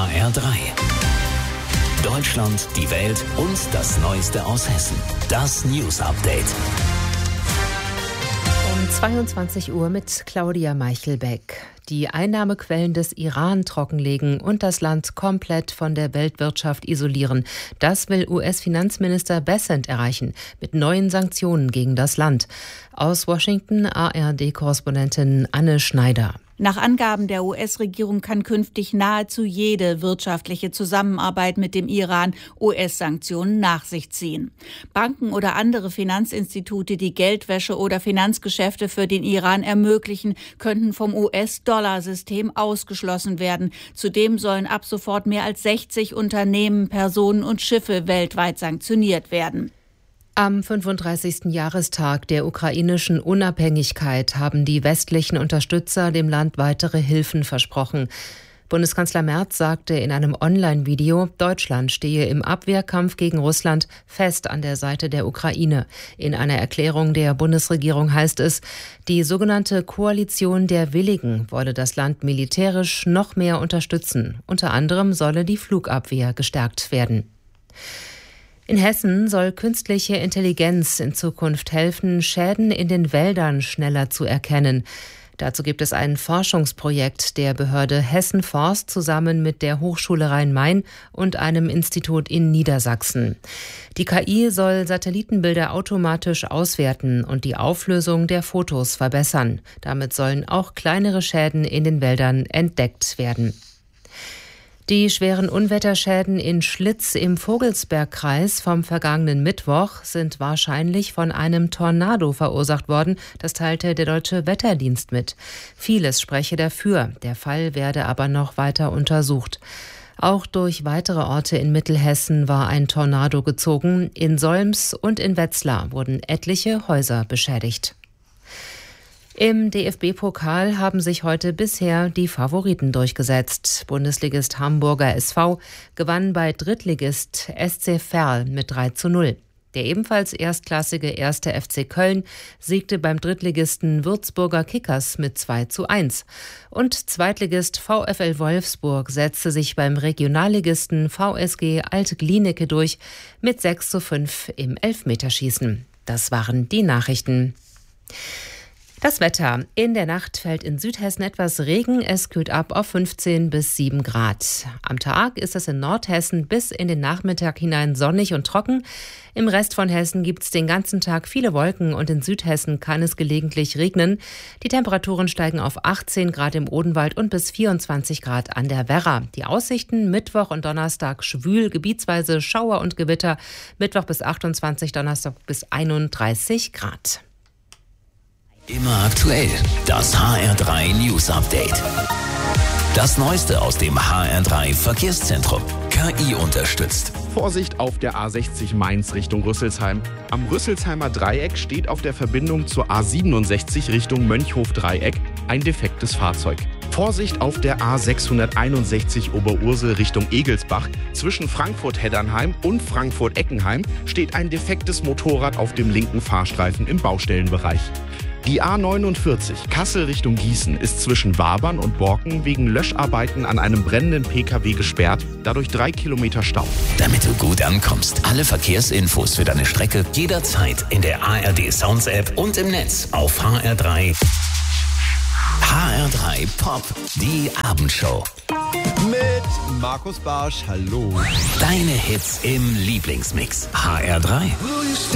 HR3. Deutschland, die Welt und das Neueste aus Hessen. Das News Update. Um 22 Uhr mit Claudia Meichelbeck. Die Einnahmequellen des Iran trockenlegen und das Land komplett von der Weltwirtschaft isolieren. Das will US-Finanzminister Bessent erreichen mit neuen Sanktionen gegen das Land. Aus Washington ARD-Korrespondentin Anne Schneider. Nach Angaben der US-Regierung kann künftig nahezu jede wirtschaftliche Zusammenarbeit mit dem Iran US-Sanktionen nach sich ziehen. Banken oder andere Finanzinstitute, die Geldwäsche oder Finanzgeschäfte für den Iran ermöglichen, könnten vom US-Dollar-System ausgeschlossen werden. Zudem sollen ab sofort mehr als 60 Unternehmen, Personen und Schiffe weltweit sanktioniert werden. Am 35. Jahrestag der ukrainischen Unabhängigkeit haben die westlichen Unterstützer dem Land weitere Hilfen versprochen. Bundeskanzler Merz sagte in einem Online-Video, Deutschland stehe im Abwehrkampf gegen Russland fest an der Seite der Ukraine. In einer Erklärung der Bundesregierung heißt es, die sogenannte Koalition der Willigen wolle das Land militärisch noch mehr unterstützen. Unter anderem solle die Flugabwehr gestärkt werden. In Hessen soll künstliche Intelligenz in Zukunft helfen, Schäden in den Wäldern schneller zu erkennen. Dazu gibt es ein Forschungsprojekt der Behörde Hessen Forst zusammen mit der Hochschule Rhein-Main und einem Institut in Niedersachsen. Die KI soll Satellitenbilder automatisch auswerten und die Auflösung der Fotos verbessern. Damit sollen auch kleinere Schäden in den Wäldern entdeckt werden. Die schweren Unwetterschäden in Schlitz im Vogelsbergkreis vom vergangenen Mittwoch sind wahrscheinlich von einem Tornado verursacht worden. Das teilte der Deutsche Wetterdienst mit. Vieles spreche dafür. Der Fall werde aber noch weiter untersucht. Auch durch weitere Orte in Mittelhessen war ein Tornado gezogen. In Solms und in Wetzlar wurden etliche Häuser beschädigt. Im DFB-Pokal haben sich heute bisher die Favoriten durchgesetzt. Bundesligist Hamburger SV gewann bei Drittligist SC Verl mit 3:0. Der ebenfalls erstklassige 1. FC Köln siegte beim Drittligisten Würzburger Kickers mit 2:1. Und Zweitligist VfL Wolfsburg setzte sich beim Regionalligisten VSG Alt-Glienicke durch mit 6:5 im Elfmeterschießen. Das waren die Nachrichten. Das Wetter. In der Nacht fällt in Südhessen etwas Regen. Es kühlt ab auf 15 bis 7 Grad. Am Tag ist es in Nordhessen bis in den Nachmittag hinein sonnig und trocken. Im Rest von Hessen gibt es den ganzen Tag viele Wolken und in Südhessen kann es gelegentlich regnen. Die Temperaturen steigen auf 18 Grad im Odenwald und bis 24 Grad an der Werra. Die Aussichten Mittwoch und Donnerstag schwül, gebietsweise Schauer und Gewitter. Mittwoch bis 28, Donnerstag bis 31 Grad. Immer aktuell. Das HR3 News Update. Das Neueste aus dem HR3 Verkehrszentrum. KI unterstützt. Vorsicht auf der A60 Mainz Richtung Rüsselsheim. Am Rüsselsheimer Dreieck steht auf der Verbindung zur A67 Richtung Mönchhof-Dreieck ein defektes Fahrzeug. Vorsicht auf der A661 Oberursel Richtung Egelsbach. Zwischen Frankfurt-Heddernheim und Frankfurt-Eckenheim steht ein defektes Motorrad auf dem linken Fahrstreifen im Baustellenbereich. Die A49 Kassel Richtung Gießen ist zwischen Wabern und Borken wegen Löscharbeiten an einem brennenden PKW gesperrt, dadurch 3 Kilometer Stau. Damit du gut ankommst, alle Verkehrsinfos für deine Strecke jederzeit in der ARD Sounds App und im Netz auf HR3. HR3 Pop, die Abendshow. Mit Markus Barsch, hallo. Deine Hits im Lieblingsmix. HR3.